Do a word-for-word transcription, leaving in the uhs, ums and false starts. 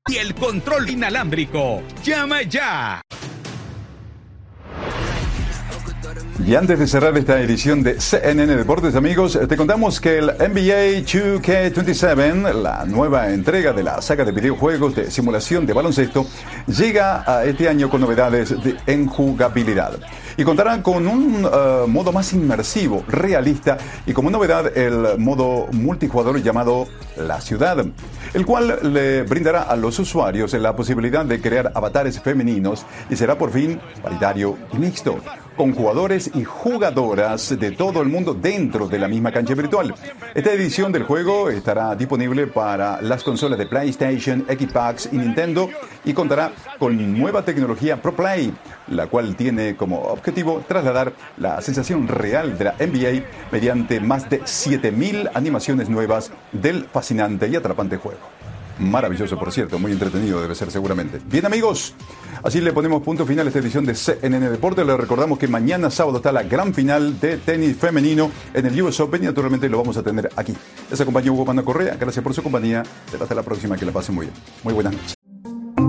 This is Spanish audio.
y el control inalámbrico. ¡Llama ya! Y antes de cerrar esta edición de C N N Deportes, amigos, te contamos que el N B A dos K veintisiete, la nueva entrega de la saga de videojuegos de simulación de baloncesto, llega a este año con novedades de enjugabilidad. Y contará con un uh, modo más inmersivo, realista, y como novedad el modo multijugador llamado La Ciudad, el cual le brindará a los usuarios la posibilidad de crear avatares femeninos y será por fin paritario y mixto, con jugadores y jugadoras de todo el mundo dentro de la misma cancha virtual. Esta edición del juego estará disponible para las consolas de PlayStation, Xbox y Nintendo y contará con nueva tecnología ProPlay, la cual tiene como objetivo trasladar la sensación real de la N B A mediante más de siete mil animaciones nuevas del fascinante y atrapante juego. Maravilloso, por cierto, muy entretenido debe ser seguramente. Bien, amigos, así le ponemos punto final a esta edición de C N N Deportes. Les recordamos que mañana sábado está la gran final de tenis femenino en el U S Open y naturalmente lo vamos a tener aquí. Les acompañó Hugo Pano Correa, gracias por su compañía. Hasta la próxima, que la pasen muy bien. Muy buenas noches.